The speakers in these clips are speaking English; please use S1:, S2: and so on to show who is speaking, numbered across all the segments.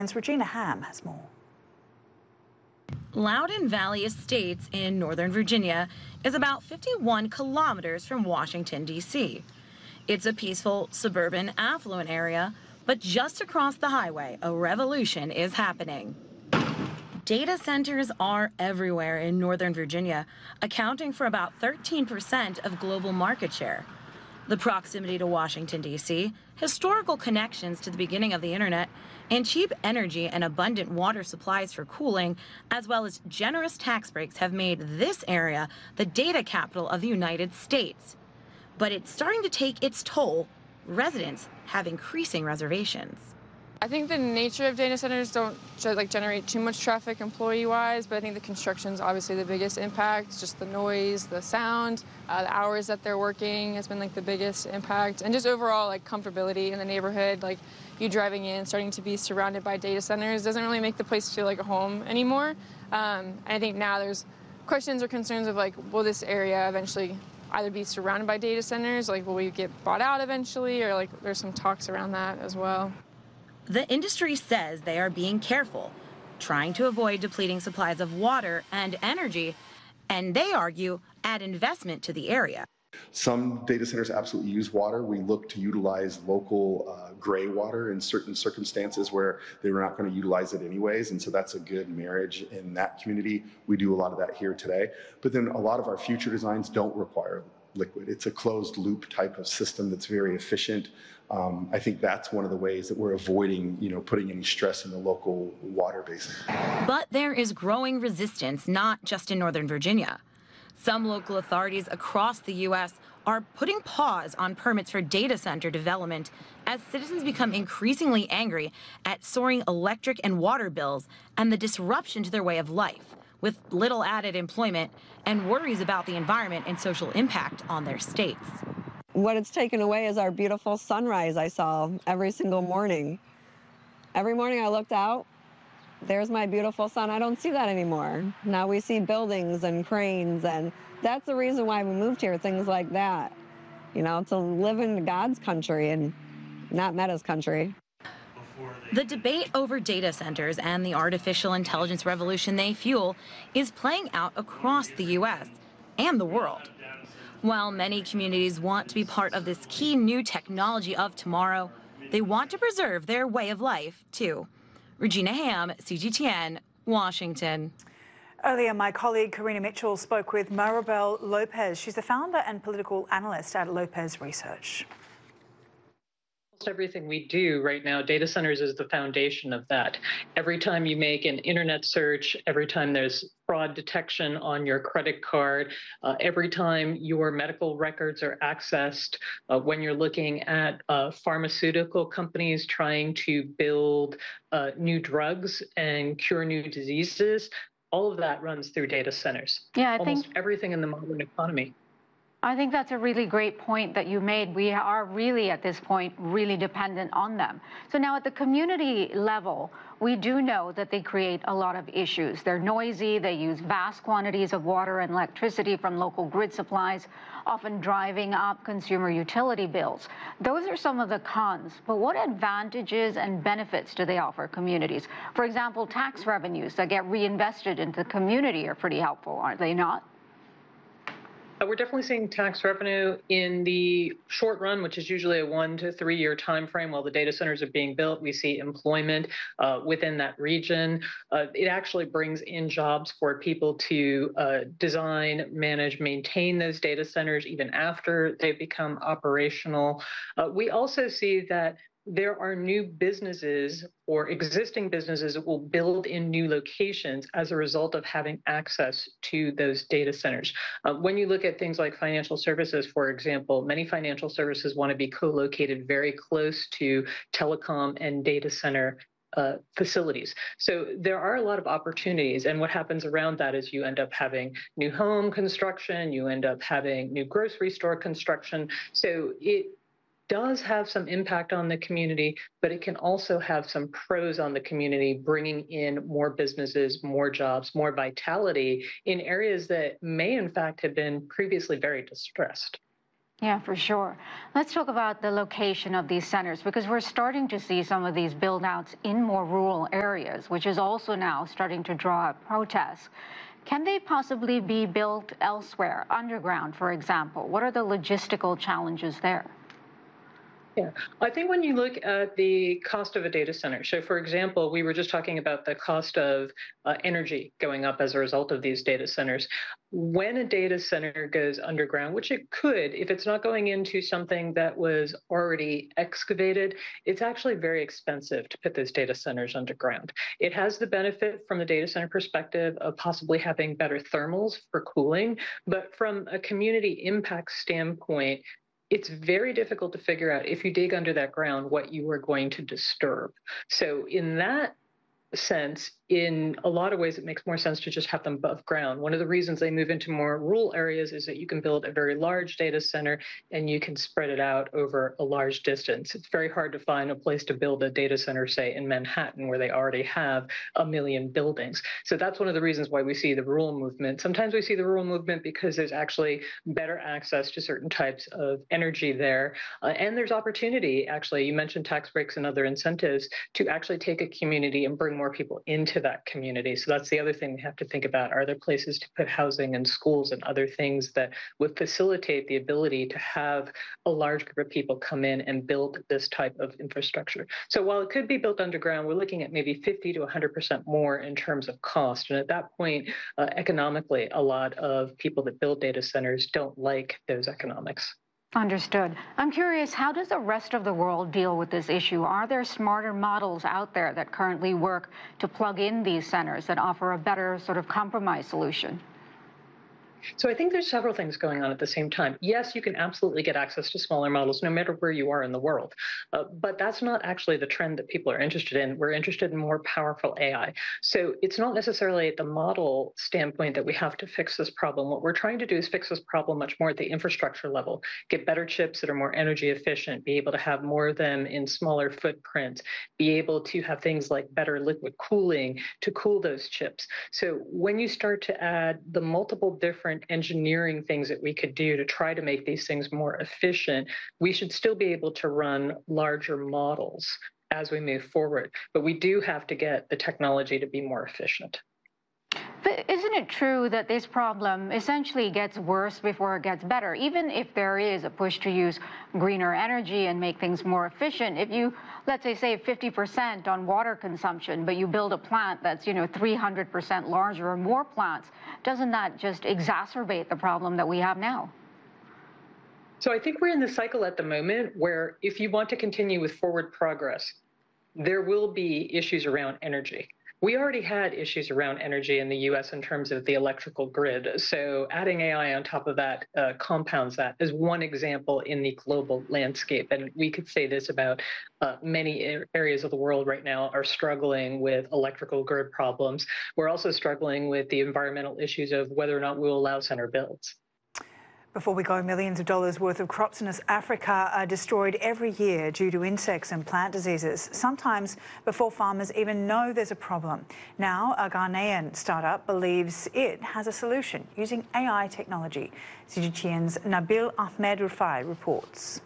S1: Regina Ham has more.
S2: Loudoun Valley Estates in Northern Virginia is about 51 kilometers from Washington, D.C. It's a peaceful, suburban, affluent area, but just across the highway, a revolution is happening. Data centers are everywhere in Northern Virginia, accounting for about 13% of global market share. The proximity to Washington, D.C., historical connections to the beginning of the internet, and cheap energy and abundant water supplies for cooling, as well as generous tax breaks, have made this area the data capital of the United States. But it's starting to take its toll. Residents have increasing reservations.
S3: I think the nature of data centers don't generate too much traffic employee-wise, but I think the construction's obviously the biggest impact. Just the noise, the sound, the hours that they're working has been the biggest impact, and just overall comfortability in the neighborhood. You driving in, starting to be surrounded by data centers doesn't really make the place feel like a home anymore. And I think now there's questions or concerns of will this area eventually either be surrounded by data centers, will we get bought out eventually, or there's some talks around that as well.
S2: The industry says they are being careful, trying to avoid depleting supplies of water and energy, and they argue add investment to the area.
S4: Some data centers absolutely use water. We look to utilize local gray water in certain circumstances where they were not going to utilize it anyways, and so that's a good marriage in that community. We do a lot of that here today, but then a lot of our future designs don't require liquid. It's a closed loop type of system that's very efficient. I think that's one of the ways that we're avoiding, putting any stress in the local water basin.
S2: But there is growing resistance, not just in Northern Virginia. Some local authorities across the U.S. are putting pause on permits for data center development as citizens become increasingly angry at soaring electric and water bills and the disruption to their way of life, with little added employment and worries about the environment and social impact on their states.
S5: What it's taken away is our beautiful sunrise I saw every single morning. Every morning I looked out, there's my beautiful sun. I don't see that anymore. Now we see buildings and cranes, and that's the reason why we moved here, things like that. To live in God's country and not Meta's country.
S2: The debate over data centers and the artificial intelligence revolution they fuel is playing out across the U.S. and the world. While many communities want to be part of this key new technology of tomorrow, they want to preserve their way of life, too. Regina Ham, CGTN, Washington.
S1: Earlier, my colleague Karina Mitchell spoke with Maribel Lopez. She's the founder and political analyst at Lopez Research.
S6: Everything we do right now, data centers is the foundation of that. Every time you make an internet search, every time there's fraud detection on your credit card, every time your medical records are accessed, when you're looking at pharmaceutical companies trying to build new drugs and cure new diseases, all of that runs through data centers.
S7: Yeah,
S6: Almost everything in the modern economy.
S7: I think that's a really great point that you made. We are really, at this point, really dependent on them. So now at the community level, we do know that they create a lot of issues. They're noisy, they use vast quantities of water and electricity from local grid supplies, often driving up consumer utility bills. Those are some of the cons, but what advantages and benefits do they offer communities? For example, tax revenues that get reinvested into the community are pretty helpful, aren't they not?
S6: We're definitely seeing tax revenue in the short run, which is usually a 1 to 3 year time frame while the data centers are being built. We see employment within that region. It actually brings in jobs for people to design, manage, maintain those data centers even after they become operational. We also see that there are new businesses or existing businesses that will build in new locations as a result of having access to those data centers. When you look at things like financial services, for example, many financial services want to be co-located very close to telecom and data center facilities. So there are a lot of opportunities, and what happens around that is you end up having new home construction, you end up having new grocery store construction. So it does have some impact on the community, but it can also have some pros on the community, bringing in more businesses, more jobs, more vitality in areas that may in fact have been previously very distressed.
S7: Yeah, for sure. Let's talk about the location of these centers, because we're starting to see some of these build outs in more rural areas, which is also now starting to draw up protests. Can they possibly be built elsewhere, underground, for example? What are the logistical challenges there?
S6: Yeah, I think when you look at the cost of a data center, so for example, we were just talking about the cost of energy going up as a result of these data centers. When a data center goes underground, which it could, if it's not going into something that was already excavated, it's actually very expensive to put those data centers underground. It has the benefit from the data center perspective of possibly having better thermals for cooling, but from a community impact standpoint, it's very difficult to figure out if you dig under that ground what you are going to disturb. So in that sense, in a lot of ways, it makes more sense to just have them above ground. One of the reasons they move into more rural areas is that you can build a very large data center and you can spread it out over a large distance. It's very hard to find a place to build a data center, say, in Manhattan, where they already have 1 million buildings. So that's one of the reasons why we see the rural movement. Sometimes we see the rural movement because there's actually better access to certain types of energy there. And there's opportunity, actually. You mentioned tax breaks and other incentives to actually take a community and bring more people into that community. So that's the other thing we have to think about. Are there places to put housing and schools and other things that would facilitate the ability to have a large group of people come in and build this type of infrastructure? So while it could be built underground, we're looking at maybe 50 to 100% more in terms of cost. And at that point, economically, a lot of people that build data centers don't like those economics.
S7: Understood. I'm curious, how does the rest of the world deal with this issue? Are there smarter models out there that currently work to plug in these centers that offer a better sort of compromise solution?
S6: So I think there's several things going on at the same time. Yes, you can absolutely get access to smaller models no matter where you are in the world. But that's not actually the trend that people are interested in. We're interested in more powerful AI. So it's not necessarily at the model standpoint that we have to fix this problem. What we're trying to do is fix this problem much more at the infrastructure level, get better chips that are more energy efficient, be able to have more of them in smaller footprints, be able to have things like better liquid cooling to cool those chips. So when you start to add the multiple different engineering things that we could do to try to make these things more efficient, we should still be able to run larger models as we move forward. But we do have to get the technology to be more efficient.
S7: But isn't it true that this problem essentially gets worse before it gets better? Even if there is a push to use greener energy and make things more efficient, if you, let's say, save 50% on water consumption, but you build a plant that's, 300% larger or more plants, doesn't that just exacerbate the problem that we have now?
S6: So I think we're in the cycle at the moment where if you want to continue with forward progress, there will be issues around energy. We already had issues around energy in the US in terms of the electrical grid. So adding AI on top of that compounds that as one example in the global landscape. And we could say this about many areas of the world right now are struggling with electrical grid problems. We're also struggling with the environmental issues of whether or not we'll allow center builds.
S1: Before we go, millions of dollars worth of crops in Africa are destroyed every year due to insects and plant diseases, sometimes before farmers even know there's a problem. Now, a Ghanaian startup believes it has a solution using AI technology. CGTN's Nabil Ahmed Rufai reports.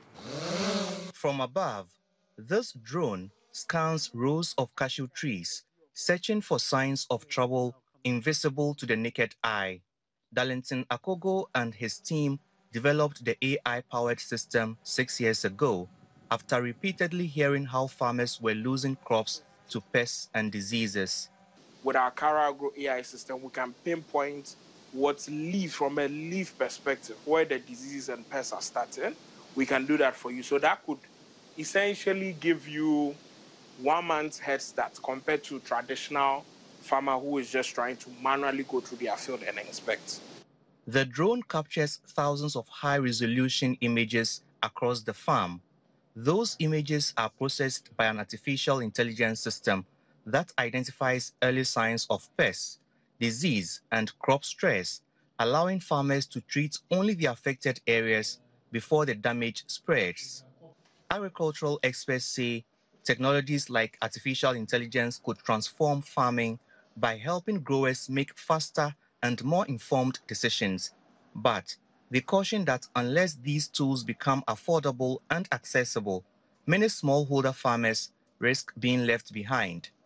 S8: From above, this drone scans rows of cashew trees, searching for signs of trouble invisible to the naked eye. Darlington Akogo and his team developed the AI-powered system 6 years ago after repeatedly hearing how farmers were losing crops to pests and diseases.
S9: With our CaraAgro AI system, we can pinpoint what's leaf from a leaf perspective, where the diseases and pests are starting. We can do that for you. So that could essentially give you 1 month's head start compared to traditional farmer who is just trying to manually go through their field and inspect.
S8: The drone captures thousands of high-resolution images across the farm. Those images are processed by an artificial intelligence system that identifies early signs of pests, disease, and crop stress, allowing farmers to treat only the affected areas before the damage spreads. Agricultural experts say technologies like artificial intelligence could transform farming by helping growers make faster and more informed decisions. But They caution that unless these tools become affordable and accessible, many smallholder farmers risk being left behind.